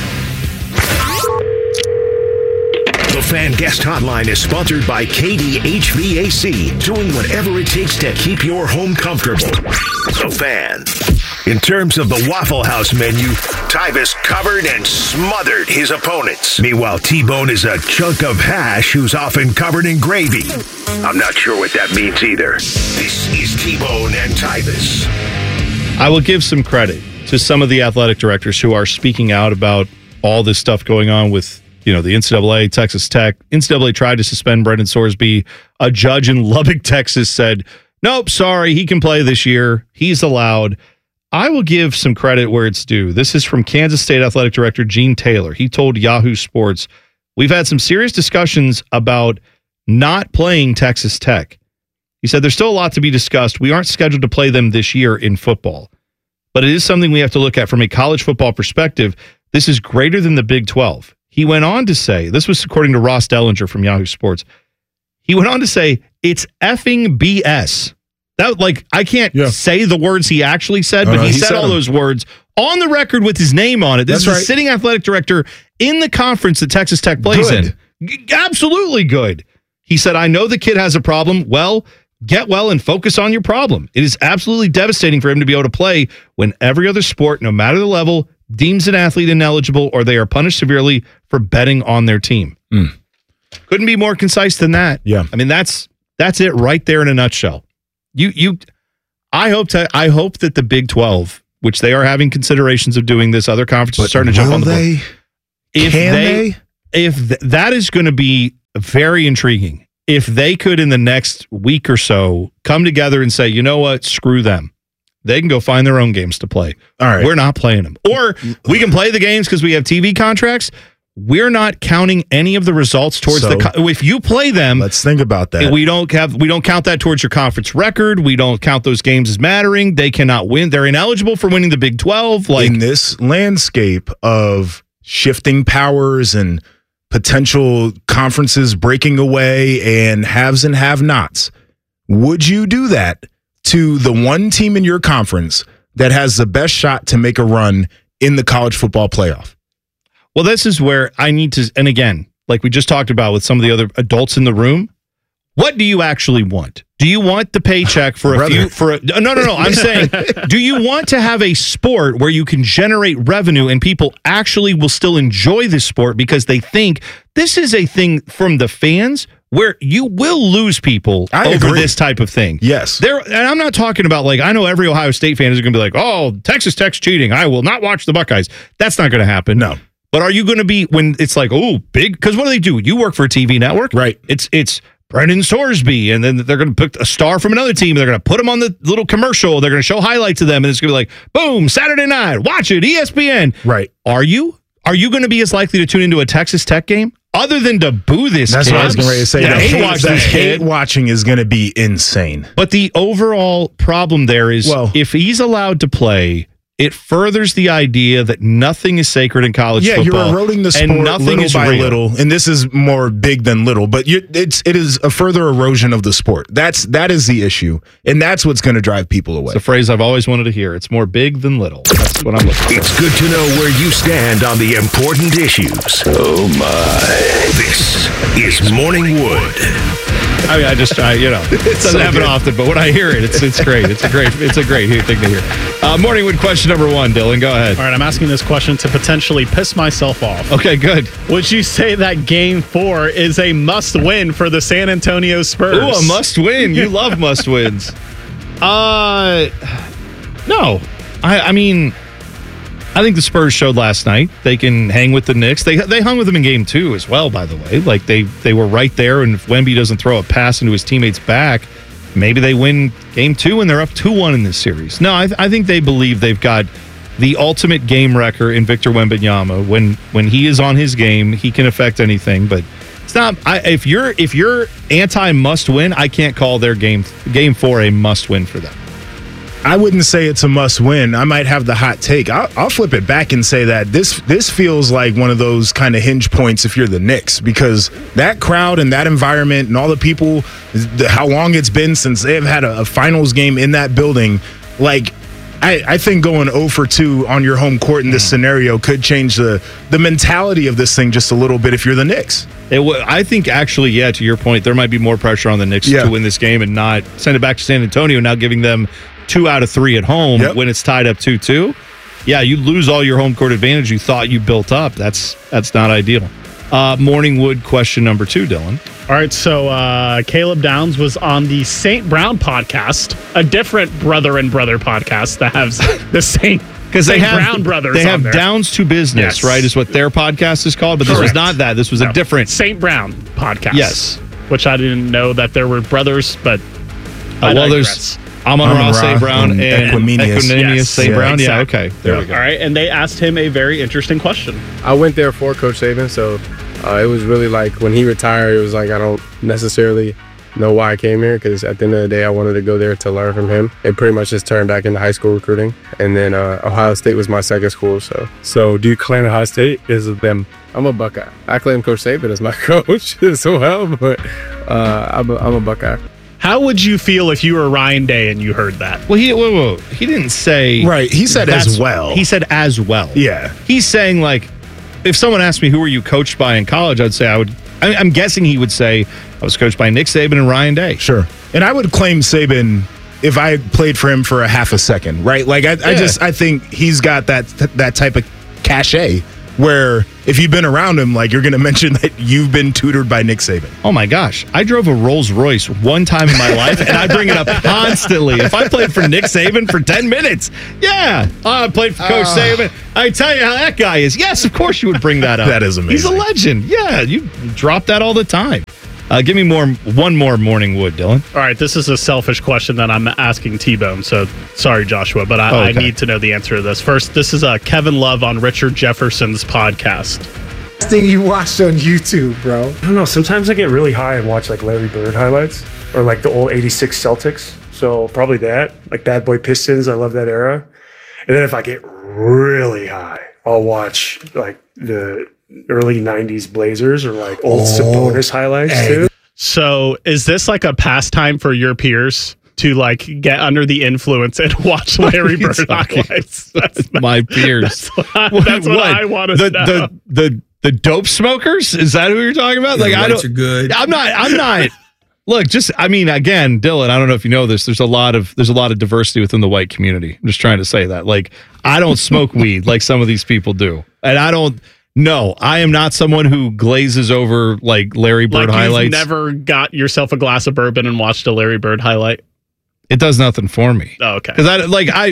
The Fan Guest Hotline is sponsored by KDHVAC, doing whatever it takes to keep your home comfortable. The Fan. In terms of the Waffle House menu, Tyvus covered and smothered his opponents. Meanwhile, T-Bone is a chunk of hash who's often covered in gravy. I'm not sure what that means either. This is T-Bone and Tyvus. I will give some credit to some of the athletic directors who are speaking out about all this stuff going on with, the NCAA, Texas Tech. NCAA tried to suspend Brendan Sorsby. A judge in Lubbock, Texas said, nope, sorry, he can play this year. He's allowed. I will give some credit where it's due. This is from Kansas State Athletic Director Gene Taylor. He told Yahoo Sports, we've had some serious discussions about not playing Texas Tech. He said there's still a lot to be discussed. We aren't scheduled to play them this year in football, but it is something we have to look at from a college football perspective. This is greater than the Big 12. He went on to say, this was according to Ross Dellinger from Yahoo Sports. He went on to say, it's effing BS. That, like, I can't say the words he actually said, but he said all those words on the record with his name on it. This is a sitting athletic director in the conference that Texas Tech plays in. Absolutely good. He said, I know the kid has a problem. Well, get well and focus on your problem. It is absolutely devastating for him to be able to play when every other sport, no matter the level, deems an athlete ineligible or they are punished severely for betting on their team. Couldn't be more concise than that. Yeah. I mean, that's it right there in a nutshell. I hope that the Big 12, which they are having considerations of doing this, other conferences are starting to jump on the board. If that is going to be very intriguing. If they could in the next week or so come together and say, you know what, screw them. They can go find their own games to play. All right. We're not playing them. Or we can play the games because we have TV contracts. We're not counting any of the results towards if you play them. Let's think about that. We don't count that towards your conference record. We don't count those games as mattering. They cannot win. They're ineligible for winning the Big 12. Like in this landscape of shifting powers and potential conferences breaking away and haves and have-nots, would you do that to the one team in your conference that has the best shot to make a run in the college football playoff? Well, this is where I need to, and again, like we just talked about with some of the other adults in the room, what do you actually want? Do you want the paycheck for no, I'm saying, do you want to have a sport where you can generate revenue and people actually will still enjoy this sport because they think this is a thing from the fans where you will lose people over this type of thing. Yes. And I'm not talking about, like, I know every Ohio State fan is going to be like, oh, Texas Tech's cheating. I will not watch the Buckeyes. That's not going to happen. No. But are you going to be, when it's like, oh, big? Because what do? You work for a TV network. Right. It's Brendan Sorsby, and then they're going to pick a star from another team. They're going to put them on the little commercial. They're going to show highlights of them, and it's going to be like, boom, Saturday night, watch it, ESPN. Right. Are you going to be as likely to tune into a Texas Tech game? Other than to boo this That's kid. what I was going to say. Yeah, hate watching is going to be insane. But the overall problem there is, if he's allowed to play, it furthers the idea that nothing is sacred in college football. Yeah, you're eroding the sport little by little, and this is more big than little. But it is a further erosion of the sport. That is the issue, and that's what's going to drive people away. It's a phrase I've always wanted to hear. It's more big than little. That's what I'm looking for. It's good to know where you stand on the important issues. Oh my! This is Morning Wood. I mean, it doesn't happen often, but when I hear it, it's great. It's a great thing to hear. Morning Wood question number 1, Dylan. Go ahead. All right, I'm asking this question to potentially piss myself off. Okay, good. Would you say that Game 4 is a must-win for the San Antonio Spurs? Ooh, a must-win. You love must-wins. No. I mean, I think the Spurs showed last night they can hang with the Knicks. They hung with them in Game 2 as well, by the way. Like, they were right there, and if Wemby doesn't throw a pass into his teammate's back, maybe they win Game 2 and they're up 2-1 in this series. No, I think they believe they've got the ultimate game wrecker in Victor Wembanyama. When he is on his game, he can affect anything, but it's not. If you're anti must win, I can't call their Game 4 a must win for them. I wouldn't say it's a must win. I might have the hot take. I'll flip it back and say that this feels like one of those kind of hinge points if you're the Knicks, because that crowd and that environment and all the people, how long it's been since they have had a finals game in that building, like I think going 0 for 2 on your home court in this scenario could change the mentality of this thing just a little bit if you're the Knicks. I think actually, yeah, to your point, there might be more pressure on the Knicks to win this game and not send it back to San Antonio, now giving them 2 out of 3 at home when it's tied up 2-2. Yeah, you lose all your home court advantage you thought you built up. That's not ideal. Morning Wood question number 2, Dylan. All right, so Caleb Downs was on the St. Brown podcast, a different brother and brother podcast that has the same because they have Brown brothers. They have Downs to Business, right? Is what their podcast is called. But this was not that. This was a different St. Brown podcast. Yes, which I didn't know that there were brothers, but there's Amon-Ra St. Brown and Equanimeous St. Brown. Exactly. Yeah, okay, there we go. All right, and they asked him a very interesting question. I went there for Coach Saban, so it was really like when he retired, it was like I don't necessarily know why I came here, because at the end of the day, I wanted to go there to learn from him. It pretty much just turned back into high school recruiting. And then Ohio State was my second school. So do you claim Ohio State is them? I'm a Buckeye. I claim Coach Saban as my coach as well, but I'm a Buckeye. How would you feel if you were Ryan Day and you heard that? Well, he didn't say... Right, he said as well. He said as well. Yeah. He's saying, like, if someone asked me who were you coached by in college, I'd say I'm guessing he would say I was coached by Nick Saban and Ryan Day. Sure. And I would claim Saban if I played for him for a half a second, right? Like, I think he's got that type of cachet where if you've been around him, like, you're going to mention that you've been tutored by Nick Saban. Oh, my gosh. I drove a Rolls Royce one time in my life, and I bring it up constantly. If I played for Nick Saban for 10 minutes, I played for Coach Saban. I tell you how that guy is. Yes, of course you would bring that up. That is amazing. He's a legend. Yeah, you drop that all the time. Give me one more morning wood, Dylan. All right, this is a selfish question that I'm asking T-Bone, so sorry, Joshua, but I need to know the answer to this. First, this is Kevin Love on Richard Jefferson's podcast. Thing you watched on YouTube, bro? I don't know. Sometimes I get really high and watch like Larry Bird highlights or like the old '86 Celtics. So probably that, like Bad Boy Pistons. I love that era. And then if I get really high, I'll watch like the early '90s Blazers or like old Sabonis highlights too. So is this like a pastime for your peers to like get under the influence and watch Larry Bird highlights? That's my peers. That's what I want to know. The dope smokers? Is that who you're talking about? Like, I don't. Are good. I'm not. Look, again, Dylan, I don't know if you know this. There's a lot of diversity within the white community. I'm just trying to say that. Like, I don't smoke weed like some of these people do, and I don't. No, I am not someone who glazes over like Larry Bird highlights. You've never got yourself a glass of bourbon and watched a Larry Bird highlight? It does nothing for me. Oh, okay. Because I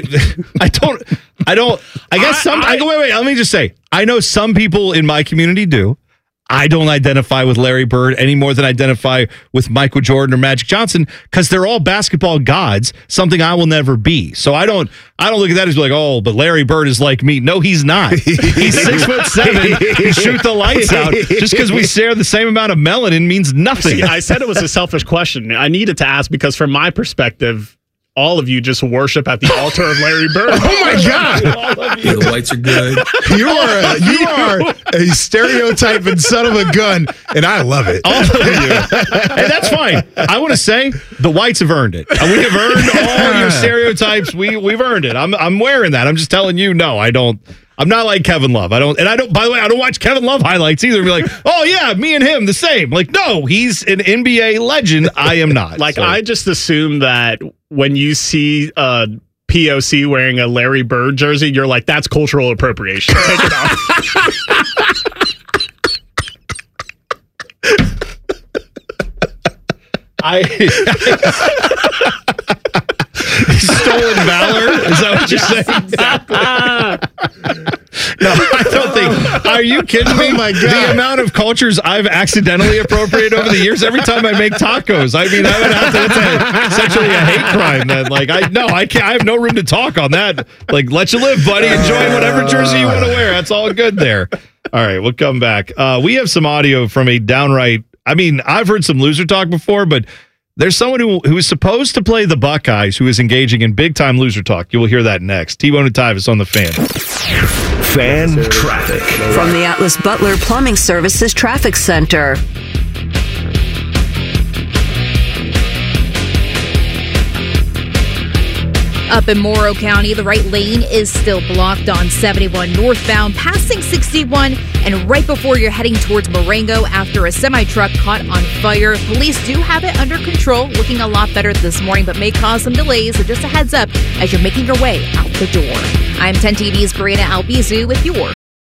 guess wait. Let me just say, I know some people in my community do. I don't identify with Larry Bird any more than I identify with Michael Jordan or Magic Johnson because they're all basketball gods, something I will never be. So I don't look at that as like, oh, but Larry Bird is like me. No, he's not. He's 6'7". He shoot the lights out. Just because we share the same amount of melanin means nothing. See, I said it was a selfish question. I needed to ask because from my perspective, all of you just worship at the altar of Larry Bird. Oh my God! Yeah, the whites are good. You are a stereotyping son of a gun, and I love it. All of you, and that's fine. I want to say the whites have earned it. We have earned all your stereotypes. We've earned it. I'm wearing that. I'm just telling you. No, I don't. I'm not like Kevin Love. I don't. By the way, I don't watch Kevin Love highlights either. Be like, oh yeah, me and him the same. Like, no, he's an NBA legend. I am not. Like, I just assume that when you see POC wearing a Larry Bird jersey, you're like, that's cultural appropriation. Take it off. Stolen valor? Is that what you're saying? Exactly. No, I don't think. Are you kidding me? Oh my God. The amount of cultures I've accidentally appropriated over the years. Every time I make tacos, I mean, I would have to. It's essentially a hate crime. Then, like, I can't. I have no room to talk on that. Like, let you live, buddy. Enjoy whatever jersey you want to wear. That's all good there. All right, we'll come back. We have some audio from a downright. I mean, I've heard some loser talk before, but there's someone who is supposed to play the Buckeyes who is engaging in big-time loser talk. You will hear that next. T-Bone and Tyvis on the Fan. Fan traffic. From the Atlas Butler Plumbing Services Traffic Center. Up in Morrow County, the right lane is still blocked on 71 northbound, passing 61, and right before you're heading towards Marengo after a semi-truck caught on fire. Police do have it under control, looking a lot better this morning, but may cause some delays, so just a heads up as you're making your way out the door. I'm 10 TV's Karina Albizu with your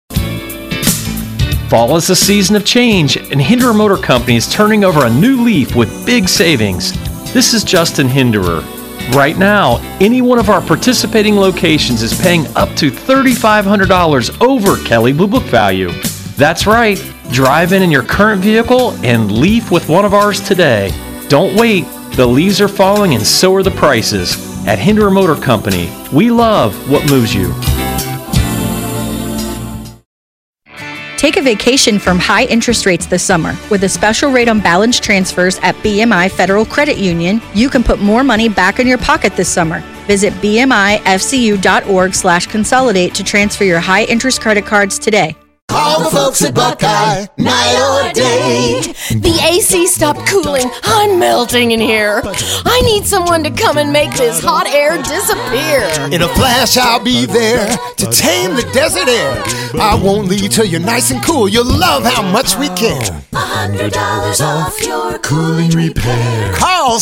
Fall is a season of change, and Hinderer Motor Company is turning over a new leaf with big savings. This is Justin Hinderer. Right now, any one of our participating locations is paying up to $3,500 over Kelley Blue Book value. That's right. Drive in your current vehicle and leaf with one of ours today. Don't wait. The leaves are falling and so are the prices. At Hinderer Motor Company, we love what moves you. Take a vacation from high interest rates this summer. With a special rate on balance transfers at BMI Federal Credit Union, you can put more money back in your pocket this summer. Visit bmifcu.org/consolidate to transfer your high interest credit cards today. Call the folks at Buckeye, night or day. The AC stopped cooling. I'm melting in here. I need someone to come and make this hot air disappear. In a flash, I'll be there to tame the desert air. I won't leave till you're nice and cool. You'll love how much we care. $100 off your cooling repair. Call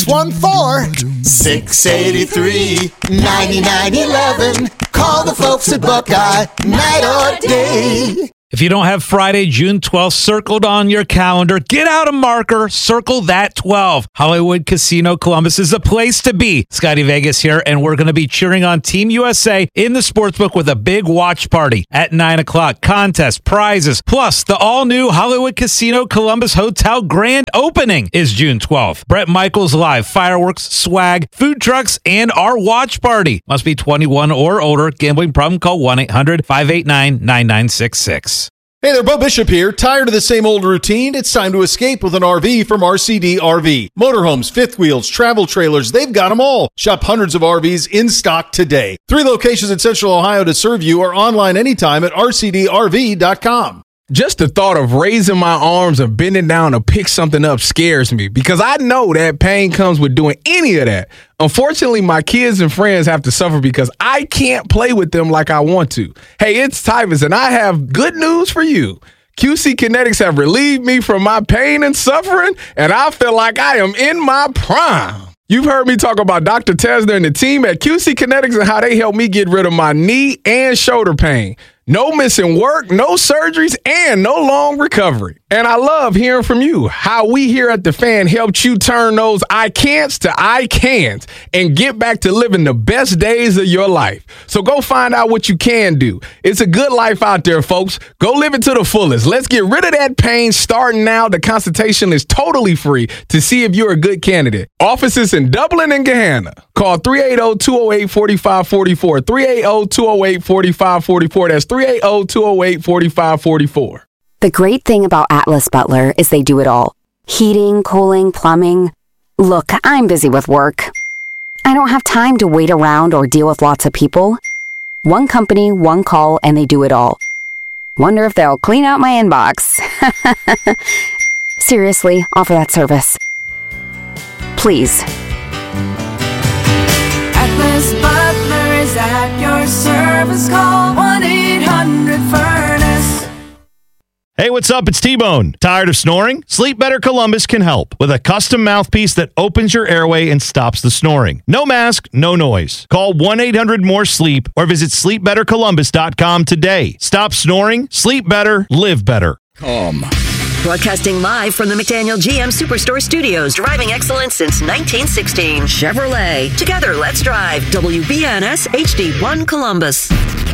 614-683-9911. Call the folks at Buckeye, night or day. If you don't have Friday, June 12th circled on your calendar, get out a marker, circle that 12. Hollywood Casino Columbus is the place to be. Scotty Vegas here, and we're going to be cheering on Team USA in the sportsbook with a big watch party at 9 o'clock. Contest, prizes, plus the all-new Hollywood Casino Columbus Hotel grand opening is June 12th. Bret Michaels Live, fireworks, swag, food trucks, and our watch party. Must be 21 or older. Gambling problem? Call 1-800-589-9966. Hey there, Bo Bishop here. Tired of the same old routine? It's time to escape with an RV from RCD RV. Motorhomes, fifth wheels, travel trailers, they've got them all. Shop hundreds of RVs in stock today. 3 locations in Central Ohio to serve you, or online anytime at rcdrv.com. Just the thought of raising my arms and bending down to pick something up scares me because I know that pain comes with doing any of that. Unfortunately, my kids and friends have to suffer because I can't play with them like I want to. Hey, it's Tyvus, and I have good news for you. QC Kinetics have relieved me from my pain and suffering, and I feel like I am in my prime. You've heard me talk about Dr. Tesner and the team at QC Kinetics and how they helped me get rid of my knee and shoulder pain. No missing work, no surgeries, and no long recovery. And I love hearing from you, how we here at The Fan helped you turn those I can'ts to I can'ts and get back to living the best days of your life. So go find out what you can do. It's a good life out there, folks. Go live it to the fullest. Let's get rid of that pain starting now. The consultation is totally free to see if you're a good candidate. Offices in Dublin and Gahanna. Call 380-208-4544. 380-208-4544. That's 380-208-4544. The great thing about Atlas Butler is they do it all. Heating, cooling, plumbing. Look, I'm busy with work. I don't have time to wait around or deal with lots of people. One company, one call, and they do it all. Wonder if they'll clean out my inbox. Seriously, offer that service. Please. Atlas Butler is at your service. Call 1-800-FURNACE. Hey, what's up? It's T-Bone. Tired of snoring? Sleep Better Columbus can help with a custom mouthpiece that opens your airway and stops the snoring. No mask, no noise. Call 1-800-MORE-SLEEP or visit sleepbettercolumbus.com today. Stop snoring, sleep better, live better. Broadcasting live from the McDaniel GM Superstore Studios. Driving excellence since 1916. Chevrolet. Together, let's drive. WBNS HD1 Columbus.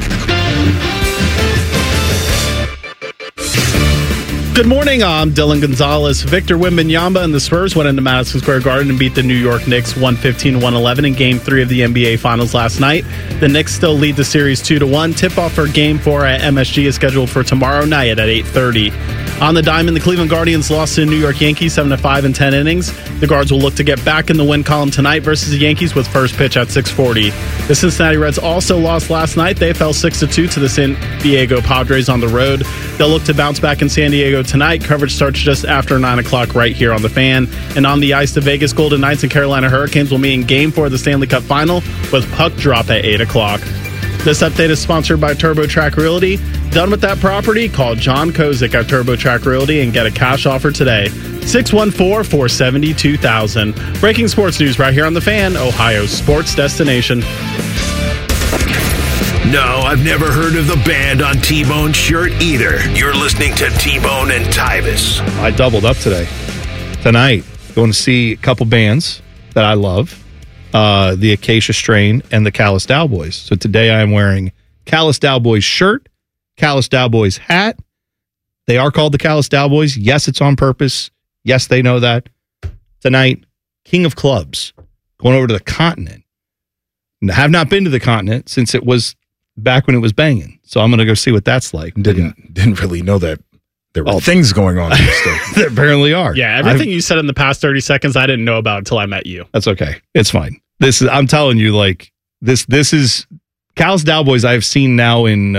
Good morning, I'm Dylan Gonzalez. Victor Wembanyama and the Spurs went into Madison Square Garden and beat the New York Knicks 115-111 in Game 3 of the NBA Finals last night. The Knicks still lead the series 2-1. Tip-off for Game 4 at MSG is scheduled for tomorrow night at 8:30. On the diamond, the Cleveland Guardians lost to the New York Yankees 7-5 in 10 innings. The Guards will look to get back in the win column tonight versus the Yankees with first pitch at 6:40. The Cincinnati Reds also lost last night. They fell 6-2 to the San Diego Padres on the road. They'll look to bounce back in San Diego tonight. Coverage starts just after 9 o'clock right here on The Fan. And on the ice, the Vegas Golden Knights and Carolina Hurricanes will meet in Game 4 of the Stanley Cup Final with puck drop at 8 o'clock. This update is sponsored by TurboTrack Realty. Done with that property? Call John Kozik at TurboTrack Realty and get a cash offer today. 614-472-2000. Breaking sports news right here on The Fan, Ohio's sports destination. No, I've never heard of the band on T-Bone's shirt either. You're listening to T-Bone and Tyvus. I doubled up tonight, going to see a couple bands that I love. The Acacia Strain and the Callous Cowboys. So today I am wearing Callous Cowboys shirt, Callous Cowboys hat. They are called the Callous Cowboys. Yes, it's on purpose. Yes, they know that. Tonight, King of Clubs, going over to the continent. I have not been to the continent since it was back when it was banging. So I'm going to go see what that's like. Didn't really know that there were things going on. There apparently are. Yeah, everything you said in the past 30 seconds, I didn't know about until I met you. That's okay. It's fine. I'm telling you, like, this is Cal's Cowboys I've seen now in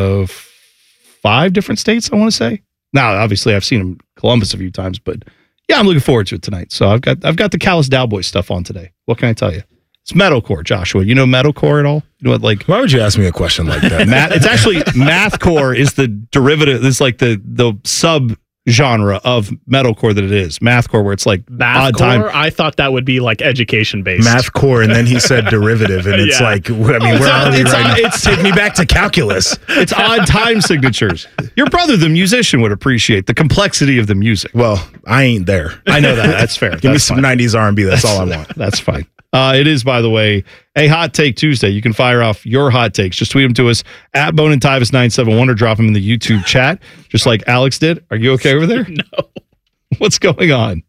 5 different states, I want to say. Now, obviously, I've seen them in Columbus a few times, but yeah, I'm looking forward to it tonight. So I've got the Cal's Cowboys stuff on today. What can I tell you? It's metalcore, Joshua. You know metalcore at all? You know what? Like, why would you ask me a question like that? It's actually mathcore is the derivative. It's like the sub genre of metalcore that it is. Mathcore, where it's like odd time. I thought that would be like education based. Mathcore, and then he said derivative, and it's like, I mean, where are we right now? Take me back to calculus. It's odd time signatures. Your brother, the musician, would appreciate the complexity of the music. Well, I ain't there. I know that. That's fair. Give me some 90s R&B. That's all I want. That's fine. It is, by the way, a Hot Take Tuesday. You can fire off your hot takes. Just tweet them to us at Bone and Tyvis 971 or drop them in the YouTube chat, just like Alex did. Are you okay over there? No. What's going on?